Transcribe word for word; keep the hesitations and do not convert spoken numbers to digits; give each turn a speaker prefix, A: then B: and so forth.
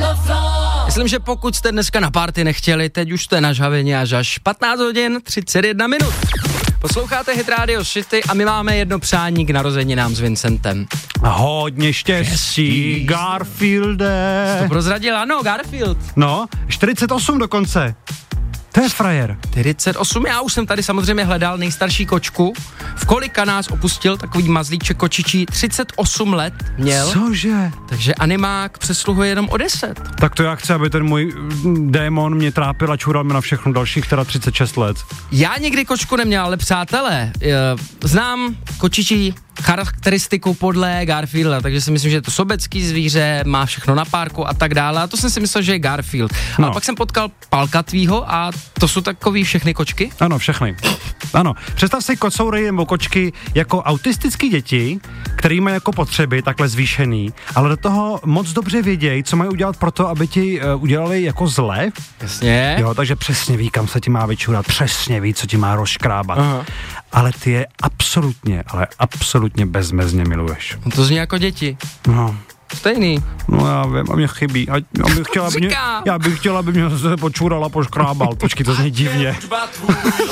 A: Myslím, že pokud jste dneska na party nechtěli, teď už jste na žhavině až až patnáct hodin třicet jedna minut. Posloucháte Hit Radio City a my máme jedno přání k narozeninám s Vincentem.
B: Hodně štěstí, Garfielde.
A: To prozradil, ano, Garfield.
B: No, čtyřicet osm dokonce. To je frajer.
A: čtyřicet osm, já už jsem tady samozřejmě hledal nejstarší kočku. V kolika nás opustil takový mazlíček kočičí, třicet osm let měl.
B: Cože?
A: Takže animák přesluhuje jenom o deset.
B: Tak to já chci, aby ten můj démon mě trápil a čural mi na všechno dalších teda třicet šest let.
A: Já nikdy kočku neměl, ale přátelé, znám kočičí charakteristiku podle Garfielda, takže si myslím, že je to sobecký zvíře, má všechno na párku a tak dále. A to jsem si myslel, že je Garfield. No. Ale pak jsem potkal palkatvýho a to jsou takový všechny kočky?
B: Ano, všechny. Ano, představ si kocoury nebo kočky jako autistický děti, který mají jako potřeby takhle zvýšený, ale do toho moc dobře vědějí, co mají udělat pro to, aby ti uh, udělali jako zle.
A: Jasně.
B: Jo, takže přesně ví, kam se ti má vyčurat, přesně ví, co ti má rozškrábat. Aha. Ale ty je absolutně, ale absolutně bezmezně miluješ.
A: No to zní jako děti.
B: No.
A: Stejný.
B: No já vím, a mě chybí. A, a bych chtěla, aby mě, já bych chtěla, aby mě se počural a poškrábal. Počkej, to zní divně.